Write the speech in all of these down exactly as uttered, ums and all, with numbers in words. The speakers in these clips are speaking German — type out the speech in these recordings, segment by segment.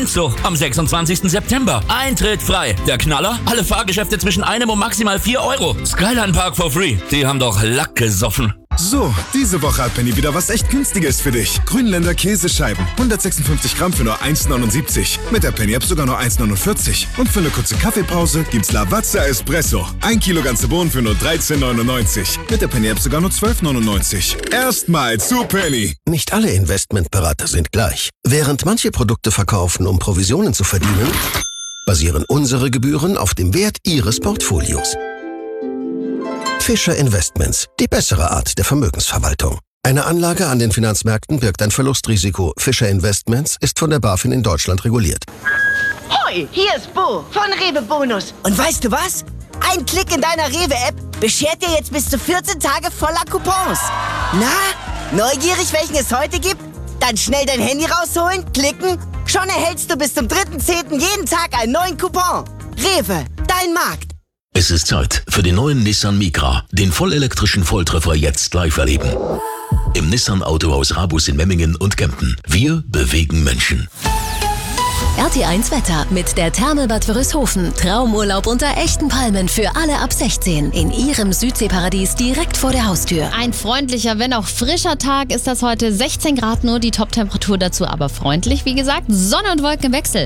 Endzug am sechsundzwanzigsten September. Eintritt frei. Der Knaller? Alle Fahrgeschäfte zwischen einem und maximal vier Euro. Skyline Park for free. Die haben doch Lack gesoffen. So, diese Woche hat Penny wieder was echt Günstiges für dich. Grünländer Käsescheiben. hundertsechsundfünfzig Gramm für nur eins neunundsiebzig. Mit der Penny-App sogar nur eins neunundvierzig. Und für eine kurze Kaffeepause gibt's Lavazza Espresso. Ein Kilo ganze Bohnen für nur dreizehn neunundneunzig. Mit der Penny-App sogar nur zwölf neunundneunzig. Erstmal zu Penny. Nicht alle Investmentberater sind gleich. Während manche Produkte verkaufen, um Provisionen zu verdienen, basieren unsere Gebühren auf dem Wert Ihres Portfolios. Fischer Investments, die bessere Art der Vermögensverwaltung. Eine Anlage an den Finanzmärkten birgt ein Verlustrisiko. Fischer Investments ist von der BaFin in Deutschland reguliert. Hoi, hier ist Bo von Rewe Bonus. Und weißt du was? Ein Klick in deiner Rewe-App beschert dir jetzt bis zu vierzehn Tage voller Coupons. Na, neugierig, welchen es heute gibt? Dann schnell dein Handy rausholen, klicken. Schon erhältst du bis zum dritten zehnten jeden Tag einen neuen Coupon. Rewe, dein Markt. Es ist Zeit für den neuen Nissan Micra, den vollelektrischen Volltreffer jetzt live erleben. Im Nissan Autohaus Rabus in Memmingen und Kempten. Wir bewegen Menschen. R T eins Wetter mit der Therme Bad Wörishofen. Traumurlaub unter echten Palmen für alle ab sechzehn. In Ihrem Südseeparadies direkt vor der Haustür. Ein freundlicher, wenn auch frischer Tag ist das heute. sechzehn Grad nur, die Top-Temperatur dazu aber freundlich. Wie gesagt, Sonne und Wolken im Wechsel.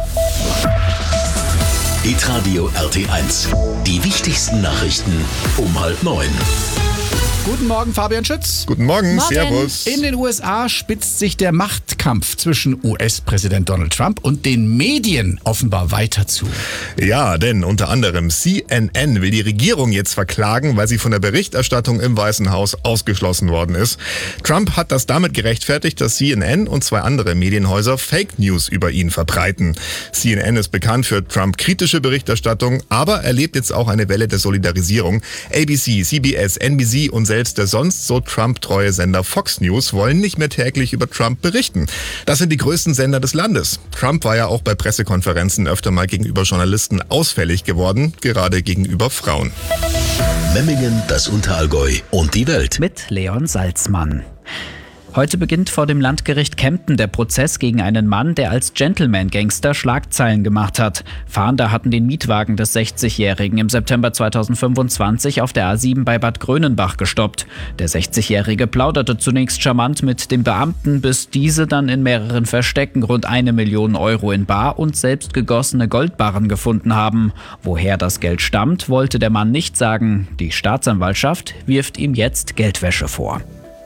Hitradio R T eins. Die wichtigsten Nachrichten um halb neun. Guten Morgen, Fabian Schütz. Guten Morgen, Morgen. Servus. In den U S A spitzt sich der Machtkampf zwischen U S-Präsident Donald Trump und den Medien offenbar weiter zu. Ja, denn unter anderem C N N will die Regierung jetzt verklagen, weil sie von der Berichterstattung im Weißen Haus ausgeschlossen worden ist. Trump hat das damit gerechtfertigt, dass C N N und zwei andere Medienhäuser Fake News über ihn verbreiten. C N N ist bekannt für Trump-kritische Berichterstattung, aber erlebt jetzt auch eine Welle der Solidarisierung. A B C, C B S, N B C und selbst der sonst so Trump-treue Sender Fox News wollen nicht mehr täglich über Trump berichten. Das sind die größten Sender des Landes. Trump war ja auch bei Pressekonferenzen öfter mal gegenüber Journalisten ausfällig geworden, gerade gegenüber Frauen. Memmingen, das Unterallgäu und die Welt. Mit Leon Salzmann. Heute beginnt vor dem Landgericht Kempten der Prozess gegen einen Mann, der als Gentleman-Gangster Schlagzeilen gemacht hat. Fahnder hatten den Mietwagen des sechzigjährigen im September zweitausendfünfundzwanzig auf der A sieben bei Bad Grönenbach gestoppt. Der sechzigjährige plauderte zunächst charmant mit dem Beamten, bis diese dann in mehreren Verstecken rund eine Million Euro in bar und selbst gegossene Goldbarren gefunden haben. Woher das Geld stammt, wollte der Mann nicht sagen. Die Staatsanwaltschaft wirft ihm jetzt Geldwäsche vor.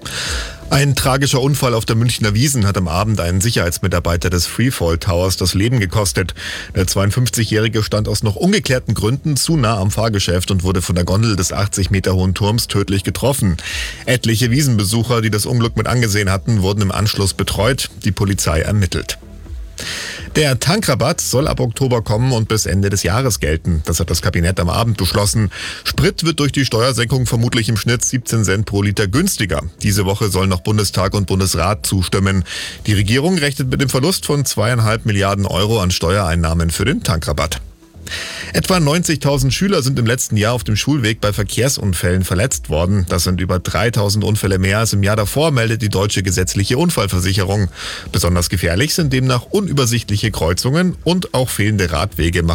Ein tragischer Unfall auf der Münchner Wiesn hat am Abend einen Sicherheitsmitarbeiter des Freefall Towers das Leben gekostet. Der zweiundfünfzigjährige stand aus noch ungeklärten Gründen zu nah am Fahrgeschäft und wurde von der Gondel des achtzig Meter hohen Turms tödlich getroffen. Etliche Wiesenbesucher, die das Unglück mit angesehen hatten, wurden im Anschluss betreut. Die Polizei ermittelt. Der Tankrabatt soll ab Oktober kommen und bis Ende des Jahres gelten. Das hat das Kabinett am Abend beschlossen. Sprit wird durch die Steuersenkung vermutlich im Schnitt siebzehn Cent pro Liter günstiger. Diese Woche sollen noch Bundestag und Bundesrat zustimmen. Die Regierung rechnet mit dem Verlust von zweieinhalb Milliarden Euro an Steuereinnahmen für den Tankrabatt. Etwa neunzigtausend Schüler sind im letzten Jahr auf dem Schulweg bei Verkehrsunfällen verletzt worden. Das sind über dreitausend Unfälle mehr als im Jahr davor, meldet die Deutsche Gesetzliche Unfallversicherung. Besonders gefährlich sind demnach unübersichtliche Kreuzungen und auch fehlende Radwege.